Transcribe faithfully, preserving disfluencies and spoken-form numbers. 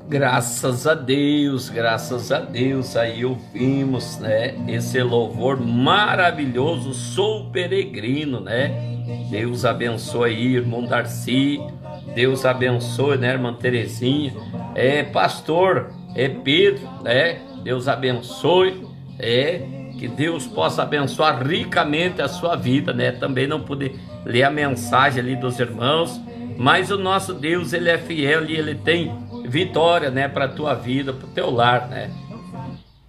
Graças a Deus, graças a Deus, aí ouvimos, né, esse louvor maravilhoso, sou peregrino, né? Deus abençoe aí, irmão Darcy, Deus abençoe, né, irmã Terezinha, é, pastor, é Pedro, né? Deus abençoe, é, que Deus possa abençoar ricamente a sua vida, né? Também não pude ler a mensagem ali dos irmãos, mas o nosso Deus, ele é fiel e ele tem vitória, né, para a tua vida, para o teu lar, né?